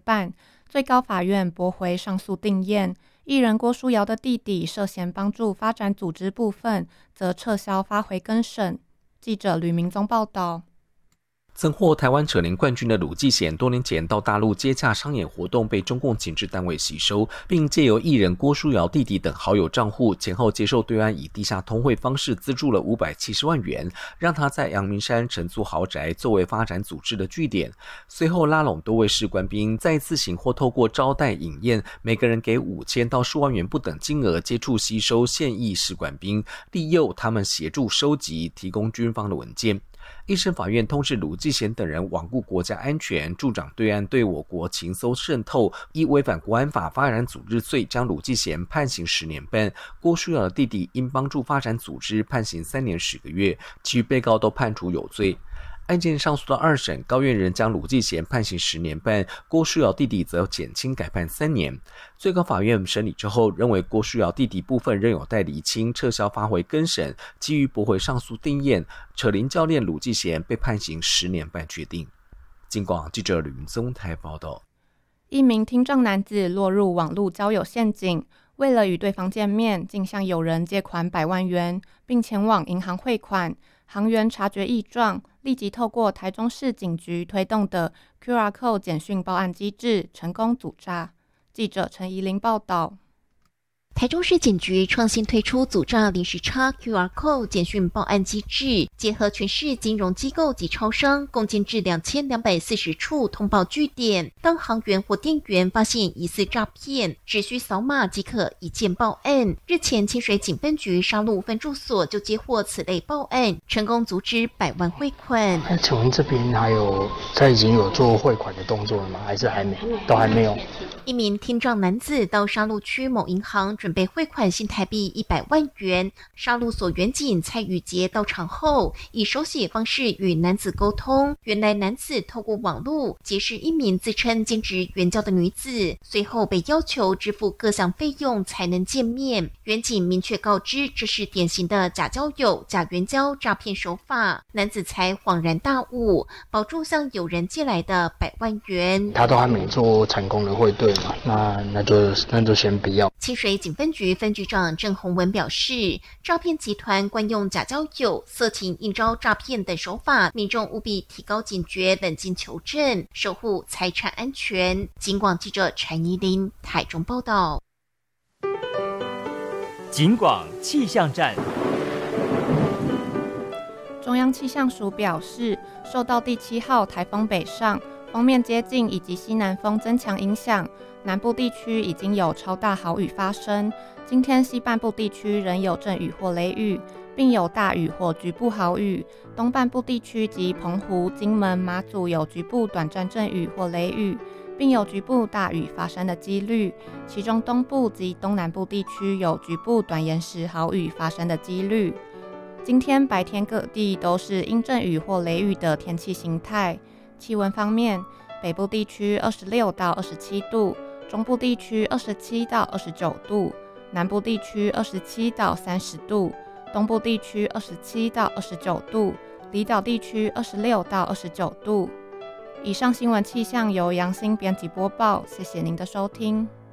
半，最高法院驳回上诉定谳。艺人郭书瑶的弟弟涉嫌帮助发展组织部分，则撤销发回更审。记者吕明宗报道。 曾获台湾扯铃冠军的鲁继贤多年前到大陆接洽商演活动，被中共情治单位吸收，并借由艺人郭书瑶弟弟等好友账户，前后接受对岸以地下通汇方式资助了570万元，让他在阳明山承租豪宅作为发展组织的据点。随后拉拢多位士官兵，再自行或透过招待饮宴，每个人给5000到10万元不等金额，接触吸收现役士官兵，利诱他们协助收集、提供军方的文件。一审法院通知鲁继贤等人罔顾国家安全，助长对岸对我国情搜渗透，依违反国安法发展组织罪，将鲁继贤判刑10年半，郭书瑶的弟弟因帮助发展组织判刑3年10个月，其余被告都判处有罪。案件上诉到2审，高院仍将鲁继贤判刑10年半，郭书瑶弟弟则减轻改判3年。最高法院审理之后，认为郭书瑶弟弟部分仍有待厘清，撤销发回更审，基于驳回上诉定谳，扯铃教练鲁继贤被判刑10年半确定。金广记者吕明宗台报道。 一名听障男子落入网络交友陷阱，为了与对方见面，竟向友人借款100万元，并前往银行汇款。行员察觉异状，立即透过台中市警局推动的 QR Code 简讯报案机制，成功阻诈。记者陈怡玲报道。 台中市警局创新推出阻诈零时差 QR Code 简讯报案机制，结合全市金融机构及超商，共建置2240处通报据点。当行员或店员发现疑似诈骗，只需扫码即可一键报案。日前，清水警分局沙鹿分驻所就接获此类报案，成功阻止100万汇款。 那请问这边他已经有做汇款的动作了吗？还是还没？都还没有。 一名听障男子到沙鹿区某银行准备汇款新台币100万元，沙鹿所员警蔡宇杰到场后，以手写方式与男子沟通。原来男子透过网络结识一名自称兼职援交的女子，随后被要求支付各项费用才能见面。员警明确告知，这是典型的假交友、假援交诈骗手法。男子才恍然大悟，保住向友人借来的100万元。 他都还没做成功的汇兑嘛，那就先不要。 清水警分局分局长郑宏文表示，诈骗集团惯用假交友、色情应招诈骗等手法，民众务必提高警觉，冷静求证，守护财产安全。警广记者陈怡琳台中报道。 警广气象站。 中央气象署表示，受到第7号台风北上、锋面接近以及西南风增强影响，南部地区已经有超大豪雨发生。今天西半部地区仍有阵雨或雷雨，并有大雨或局部豪雨。东半部地区及澎湖、金门、马祖有局部短暂阵雨或雷雨，并有局部大雨发生的几率。其中东部及东南部地区有局部短延时豪雨发生的几率。今天白天各地都是阴阵雨或雷雨的天气形态。气温方面，北部地区26到27度，中部地区27到29度，南部地区27到30度，东部地区27到29度，离岛地区26到29度。以上新闻气象由杨欣编辑播报，谢谢您的收听。